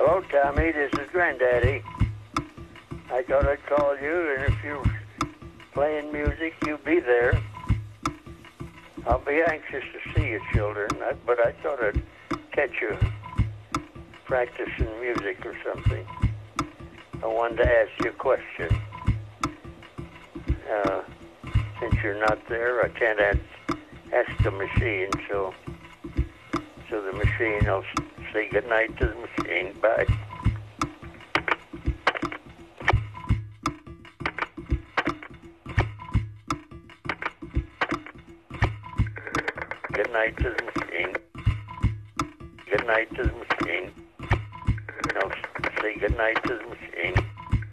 Hello, Tommy. This is Granddaddy. I thought I'd call you, and if you're playing music, you be there. I'll be anxious to see you, children, but I thought I'd catch you practicing music or something. I wanted to ask you a question. Since you're not there, I can't ask the machine, so the machine will say goodnight to the machine. Bye. Good night to the machine. Good night to the machine. No, say good night to the machine.